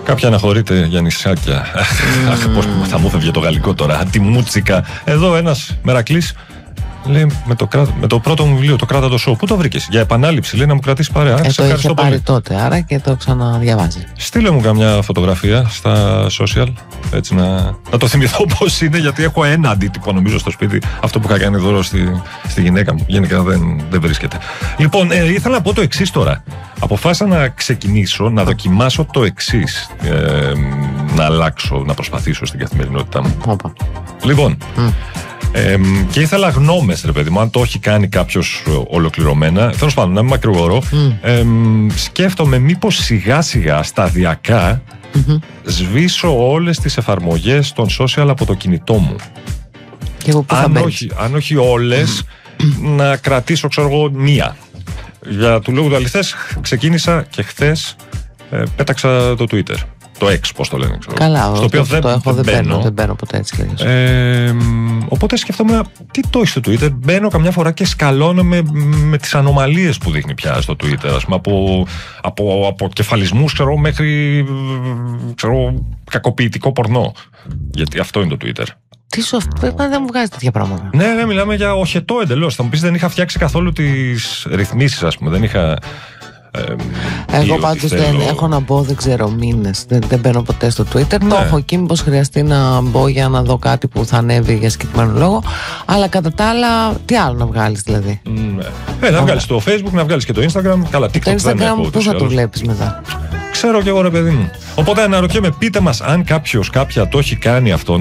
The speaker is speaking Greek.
Κάποια αναχωρείται για νησάκια. Αχ, πώς θα μου φεύγει το γαλλικό τώρα. Αντιμούτσικα. Εδώ ένας Μερακλής λέει με το πρώτο μου βιβλίο, το Κράτα το Σοου. Πού το βρήκες? Για επανάληψη, λέει, να μου κρατήσει παρέα. Το είχε πάρει τότε, άρα και το ξαναδιαβάζει. Στείλε μου καμιά φωτογραφία στα social, έτσι να το θυμηθώ πώς είναι, γιατί έχω ένα αντίτυπο νομίζω στο σπίτι. Αυτό που είχα κάνει δώρο στη γυναίκα μου. Γενικά δεν βρίσκεται. Λοιπόν, ήθελα να πω το εξής τώρα. Αποφάσισα να ξεκινήσω, να δοκιμάσω το εξής. Να αλλάξω, να προσπαθήσω στην καθημερινότητά μου. Όπα. Λοιπόν. Και ήθελα γνώμες, ρε παιδί μου, αν το έχει κάνει κάποιος ολοκληρωμένα. Τέλος πάντων, να μην μακρηγορώ. Σκέφτομαι μήπως σιγά σιγά, σταδιακά, σβήσω όλες τις εφαρμογές των social από το κινητό μου. Και εγώ αν όχι όλες, να κρατήσω, ξέρω εγώ, μία. Για του λόγου του αληθές, ξεκίνησα και χθες πέταξα το Twitter. Το X, πώς το λένε, ξέρω. Καλά, στο οποίο δεν μπαίνω ποτέ έτσι. Οπότε σκεφτόμουν, τι το έχει στο Twitter. Μπαίνω καμιά φορά και σκαλώνω με τις ανομαλίες που δείχνει πια στο Twitter. Ας πούμε, από κεφαλισμούς, ξέρω, μέχρι κακοποιητικό πορνό. Γιατί αυτό είναι το Twitter. Τι δεν μου βγάζει τέτοια πράγματα. Ναι, μιλάμε για οχετό εντελώς. Θα μου πεις, δεν είχα φτιάξει καθόλου τις ρυθμίσεις, ας πούμε. Δεν είχα. Εγώ πάντως δεν έχω να μπω, δεν ξέρω, μήνες. Δεν μπαίνω ποτέ στο Twitter. Ναι. Το έχω εκεί, μήπως χρειαστεί να μπω για να δω κάτι που θα ανέβει για συγκεκριμένο λόγο. Αλλά κατά τα άλλα, τι άλλο να βγάλεις δηλαδή? Ναι. Να βγάλεις το Facebook, να βγάλεις και το Instagram. Καλά, TikTok το Instagram δεν έχω. Πού θα το βλέπεις μετά? Ξέρω κι εγώ, ρε παιδί μου. Οπότε αναρωτιέμαι, πείτε μας αν κάποιος, κάποια το έχει κάνει αυτό.